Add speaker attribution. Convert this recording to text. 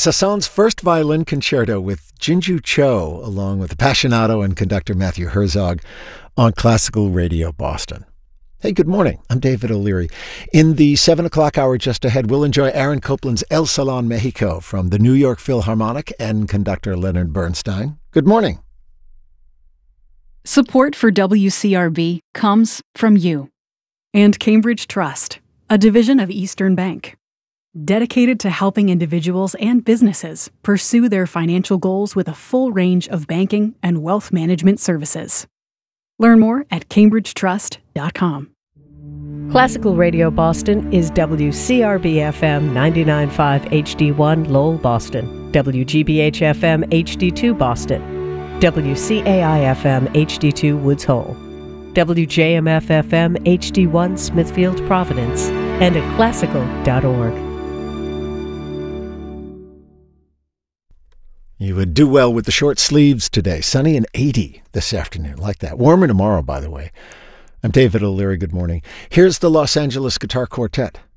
Speaker 1: Saint-Saëns's first violin concerto with Jinju Cho, along with Appassionato and conductor Matthew Herzog on Classical Radio Boston. Hey, good morning. I'm David O'Leary. In the 7 o'clock hour just ahead, we'll enjoy Aaron Copland's El Salón Mexico from the New York Philharmonic and conductor Leonard Bernstein. Good morning.
Speaker 2: Support for WCRB comes from you and Cambridge Trust, a division of Eastern Bank, dedicated to helping individuals and businesses pursue their financial goals with a full range of banking and wealth management services. Learn more at cambridgetrust.com.
Speaker 3: Classical Radio Boston is WCRB-FM 99.5 HD1 Lowell, Boston, WGBH-FM HD2 Boston, WCAI-FM HD2 Woods Hole, WJMF-FM HD1 Smithfield, Providence, and at classical.org.
Speaker 1: You would do well with the short sleeves today. Sunny and 80 this afternoon, like that. Warmer tomorrow, by the way. I'm David O'Leary. Good morning. Here's the Los Angeles Guitar Quartet.